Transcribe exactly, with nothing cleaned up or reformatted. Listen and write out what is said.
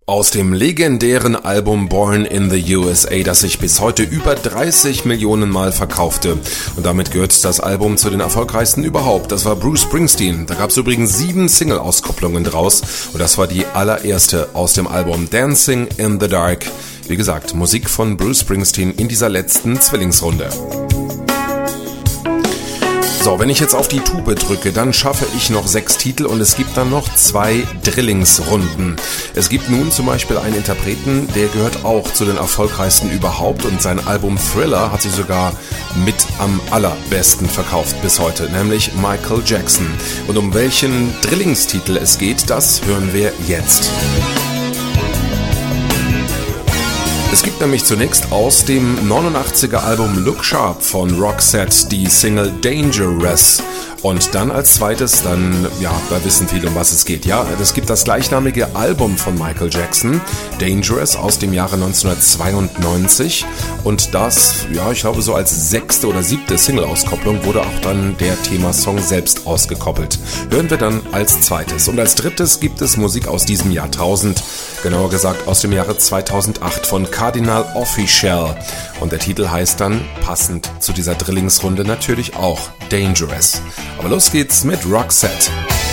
Aus dem legendären Album Born in the U S A, das sich bis heute über dreißig Millionen Mal verkaufte. Und damit gehört das Album zu den erfolgreichsten überhaupt. Das war Bruce Springsteen. Da gab es übrigens sieben Single-Auskopplungen draus. Und das war die allererste aus dem Album Dancing in the Dark. Wie gesagt, Musik von Bruce Springsteen in dieser letzten Zwillingsrunde. So, wenn ich jetzt auf die Tube drücke, dann schaffe ich noch sechs Titel und es gibt dann noch zwei Drillingsrunden. Es gibt nun zum Beispiel einen Interpreten, der gehört auch zu den erfolgreichsten überhaupt und sein Album Thriller hat sich sogar mit am allerbesten verkauft bis heute, nämlich Michael Jackson. Und um welchen Drillingstitel es geht, das hören wir jetzt. Es gibt nämlich zunächst aus dem neunundachtziger Album Look Sharp von Roxette die Single Dangerous. Und dann als zweites, dann, ja, da wissen viele, um was es geht. Ja, es gibt das gleichnamige Album von Michael Jackson, Dangerous, aus dem Jahre neunzehnhundertzweiundneunzig. Und das, ja, ich glaube, so als sechste oder siebte Single-Auskopplung wurde auch dann der Themasong selbst ausgekoppelt. Hören wir dann als zweites. Und als drittes gibt es Musik aus diesem Jahrtausend, genauer gesagt aus dem Jahre zweitausendacht von Cardinal Offishall. Und der Titel heißt dann, passend zu dieser Drillingsrunde natürlich auch, Dangerous. Aber los geht's mit Roxette.